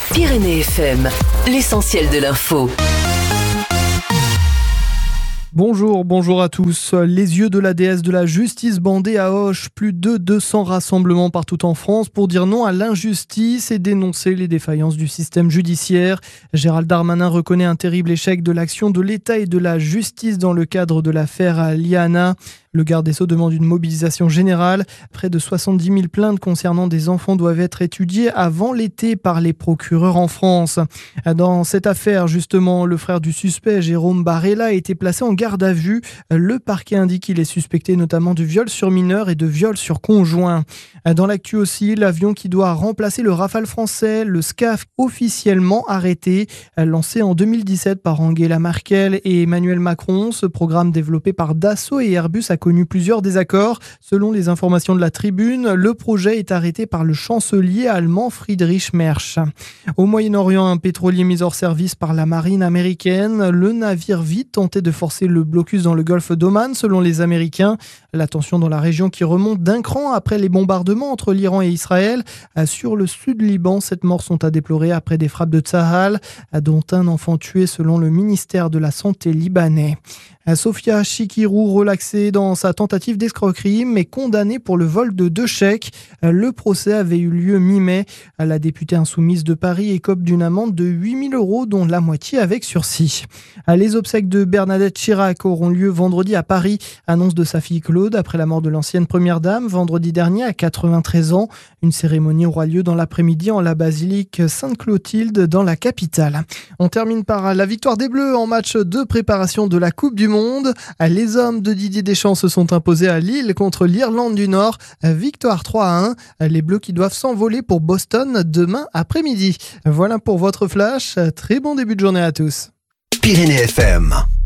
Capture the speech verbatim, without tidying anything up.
Pyrénées F M, l'essentiel de l'info. Bonjour, bonjour à tous. Les yeux de la déesse de la justice bandés à Auch. Plus de deux cents rassemblements partout en France pour dire non à l'injustice et dénoncer les défaillances du système judiciaire. Gérald Darmanin reconnaît un terrible échec de l'action de l'État et de la justice dans le cadre de l'affaire Liana. Le garde des Sceaux demande une mobilisation générale. Près de soixante-dix mille plaintes concernant des enfants doivent être étudiées avant l'été par les procureurs en France. Dans cette affaire, justement, le frère du suspect, Jérôme Barella, a été placé en garde à vue. Le parquet indique qu'il est suspecté notamment de viol sur mineur et de viol sur conjoint. Dans l'actu aussi, l'avion qui doit remplacer le Rafale français, le SCAF, officiellement arrêté. Lancé en deux mille dix-sept par Angela Merkel et Emmanuel Macron, ce programme développé par Dassault et Airbus a connu plusieurs désaccords. Selon les informations de la Tribune, le projet est arrêté par le chancelier allemand Friedrich Merz. Au Moyen-Orient, un pétrolier mis hors service par la marine américaine. Le navire vide tentait de forcer le blocus dans le golfe d'Oman, selon les Américains. La tension dans la région qui remonte d'un cran après les bombardements entre l'Iran et Israël. Sur le sud Liban, sept morts sont à déplorer après des frappes de Tsahal, dont un enfant tué selon le ministère de la Santé libanais. Sofia Chikirou, relaxée dans sa tentative d'escroquerie, mais condamnée pour le vol de deux chèques. Le procès avait eu lieu mi-mai. La députée insoumise de Paris écope d'une amende de huit mille euros, dont la moitié avec sursis. Les obsèques de Bernadette Chirac auront lieu vendredi à Paris. Annonce de sa fille Claude après la mort de l'ancienne première dame vendredi dernier à quatre-vingt-treize ans. Une cérémonie aura lieu dans l'après-midi en la basilique Sainte-Clotilde dans la capitale. On termine par la victoire des Bleus en match de préparation de la Coupe du Monde. Les hommes de Didier Deschamps se sont imposés à Lille contre l'Irlande du Nord. Victoire trois à un. Les Bleus qui doivent s'envoler pour Boston demain après-midi. Voilà pour votre flash. Très bon début de journée à tous. Pyrénées F M.